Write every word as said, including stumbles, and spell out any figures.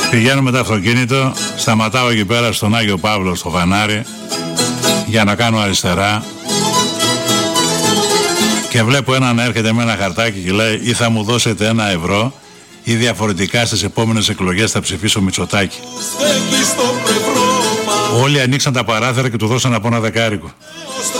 Πηγαίνω με το αυτοκίνητο, σταματάω εκεί πέρα στον Άγιο Παύλο στο φανάρι για να κάνω αριστερά και βλέπω έναν να έρχεται με ένα χαρτάκι και λέει ή θα μου δώσετε ένα ευρώ ή διαφορετικά στις επόμενες εκλογές θα ψηφίσω Μητσοτάκη. Όλοι ανοίξαν τα παράθυρα και του δώσαν από ένα δεκάρικο.